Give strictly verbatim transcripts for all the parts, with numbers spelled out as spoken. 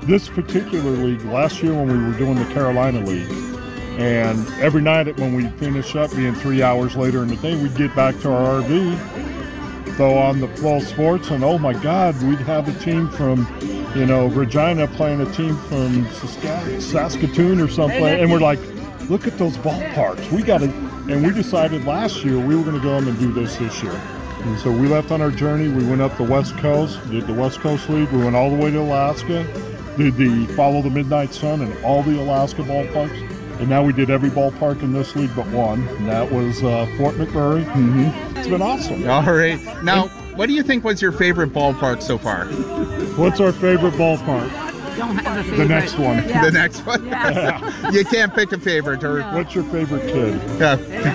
this particular league, last year when we were doing the Carolina League, and every night when we finish up, being three hours later in the day, we'd get back to our R V, throw on the full sports, and oh my God, we'd have a team from, you know, Regina playing a team from Saskatoon or someplace, and we're like, look at those ballparks. We got to, and we decided last year we were going to go in and do this this year. And so we left on our journey. We went up the West Coast, did the West Coast League. We went all the way to Alaska, did the Follow the Midnight Sun and all the Alaska ballparks. And now we did every ballpark in this league but one, and that was uh, Fort McMurray. Mm-hmm. It's been awesome. All right. Now, what do you think was your favorite ballpark so far? What's our favorite ballpark? Don't have a favorite. The next one. Yeah. The next one? Yeah. You can't pick a favorite. Or... What's your favorite kid? Yeah.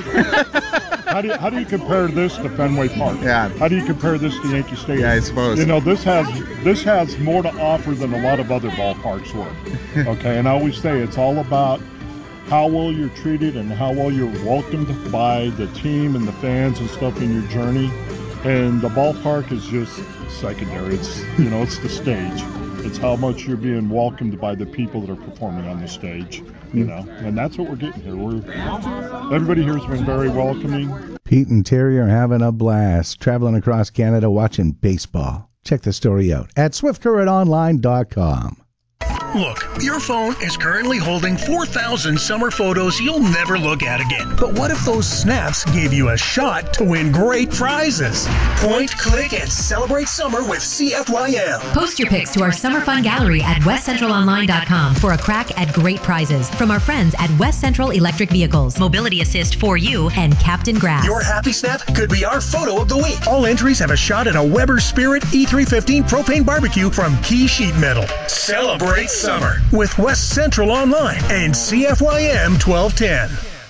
How do you, how do you compare this to Fenway Park? Yeah. How do you compare this to Yankee Stadium? Yeah, I suppose. You know, this has this has more to offer than a lot of other ballparks would. Okay, and I always say it's all about how well you're treated and how well you're welcomed by the team and the fans and stuff in your journey. And the ballpark is just secondary. It's, you know, it's the stage. It's how much you're being welcomed by the people that are performing on the stage, you know, and that's what we're getting here. We're everybody here has been very welcoming. Pete and Terry are having a blast traveling across Canada watching baseball. Check the story out at swift current online dot com. Look, your phone is currently holding four thousand summer photos you'll never look at again. But what if those snaps gave you a shot to win great prizes? Point, click, and celebrate summer with C F Y M. Post your pics to our Summer Fun Gallery at west central online dot com for a crack at great prizes from our friends at West Central Electric Vehicles, Mobility Assist for You, and Captain Grass. Your happy snap could be our photo of the week. All entries have a shot at a Weber Spirit E three fifteen propane barbecue from Key Sheet Metal. Celebrate summer with West Central Online and C F Y M twelve ten.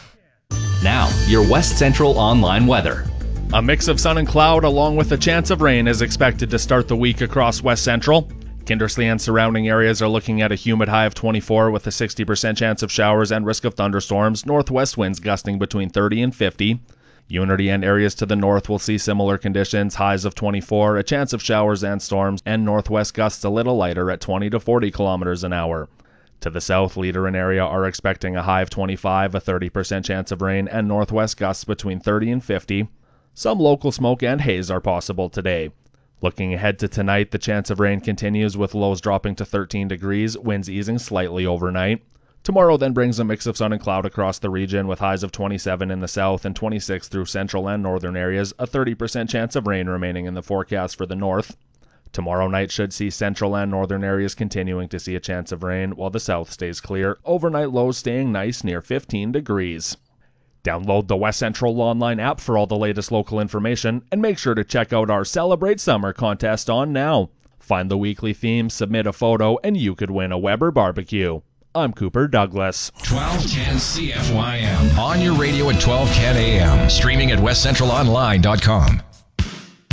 Now, your West Central Online weather. A mix of sun and cloud along with a chance of rain is expected to start the week across West Central. Kindersley and surrounding areas are looking at a humid high of twenty-four with a sixty percent chance of showers and risk of thunderstorms, northwest winds gusting between thirty and fifty. Unity and areas to the north will see similar conditions, highs of twenty-four, a chance of showers and storms, and northwest gusts a little lighter at twenty to forty kilometers an hour. To the south, Leader and area are expecting a high of twenty-five, a thirty percent chance of rain, and northwest gusts between thirty and fifty. Some local smoke and haze are possible today. Looking ahead to tonight, the chance of rain continues with lows dropping to thirteen degrees, winds easing slightly overnight. Tomorrow then brings a mix of sun and cloud across the region with highs of twenty-seven in the south and twenty-six through central and northern areas, a thirty percent chance of rain remaining in the forecast for the north. Tomorrow night should see central and northern areas continuing to see a chance of rain, while the south stays clear, overnight lows staying nice near fifteen degrees. Download the West Central Online app for all the latest local information, and make sure to check out our Celebrate Summer contest on now. Find the weekly theme, submit a photo, and you could win a Weber barbecue. I'm Cooper Douglas. twelve ten C F Y M. On your radio at twelve ten A M. Streaming at west central online dot com.